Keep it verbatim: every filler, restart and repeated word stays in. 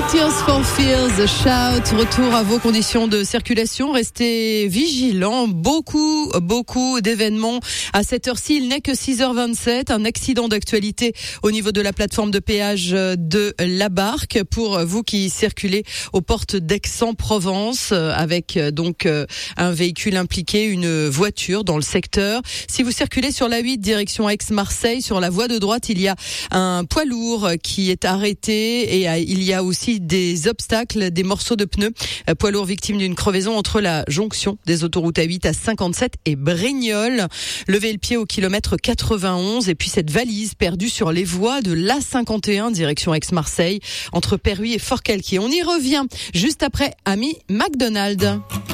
Tears for Fears, Shout, retour à vos conditions de circulation. Restez vigilants. Beaucoup, beaucoup d'événements à cette heure-ci. Il n'est que six heures vingt-sept. Un accident d'actualité au niveau de la plateforme de péage de la Barque. Pour vous qui circulez aux portes d'Aix-en-Provence, avec donc un véhicule impliqué, une voiture dans le secteur. Si vous circulez sur l'A huit direction Aix-Marseille, sur la voie de droite, il y a un poids lourd qui est arrêté et il y a aussi des obstacles, des morceaux de pneus. Poids lourd victime d'une crevaison entre la jonction des autoroutes A huit à cinquante-sept et Brignoles. Levez le pied au kilomètre quatre-vingt-onze et puis cette valise perdue sur les voies de l'A cinquante et un direction Aix-Marseille entre Perruy et Forcalquier. On y revient juste après Ami McDonald.